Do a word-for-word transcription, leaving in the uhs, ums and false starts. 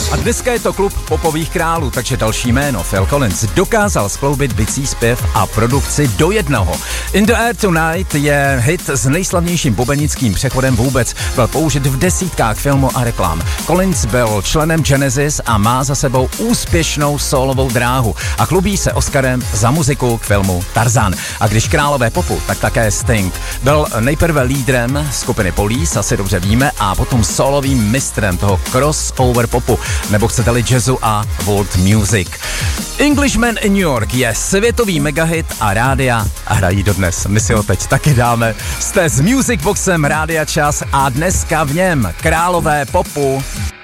A dneska je to klub popových králů, takže další jméno. Phil Collins dokázal skloubit bicí zpěv a produkci do jednoho. In the Air Tonight je hit s nejslavnějším bubenickým přechodem vůbec. Byl použit v desítkách filmů a reklam. Collins byl členem Genesis a má za sebou úspěšnou solovou dráhu a chlubí se Oscarem za muziku k filmu Tarzan. A když králové popu, tak také Sting. Byl nejprve lídrem skupiny Police, asi dobře víme, a potom solovým mistrem toho crossover popu, nebo chcete-li jazzu a world music. Englishman in New York je světový megahit a rádia a hrají dodnes. My si ho teď taky dáme. Jste s Music Boxem Rádia Čas a dneska v něm králové popu.